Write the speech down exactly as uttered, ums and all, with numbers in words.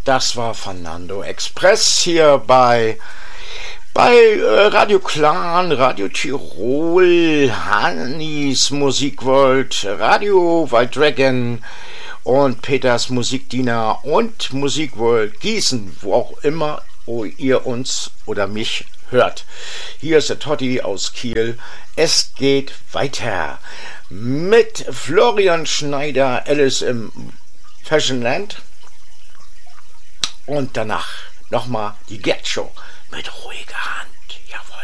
Das war Fernando Express hier bei, bei äh, Radio Clan, Radio Tirol, Hannis Musikworld, Radio Wild Dragon und Peters Musikdiener und Musikworld Gießen, wo auch immer wo ihr uns oder mich hört. Hier ist der Totti aus Kiel. Es geht weiter mit Florian Schneider, Alice im Fashionland. Und danach nochmal die Gerd Show mit ruhiger Hand. Jawohl.